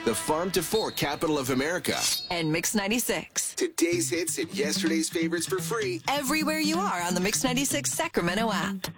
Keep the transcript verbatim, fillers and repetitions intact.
the farm to fork capital of America. And Mix ninety-six. Today's hits and yesterday's favorites for free Everywhere you are on the Mix ninety-six Sacramento app.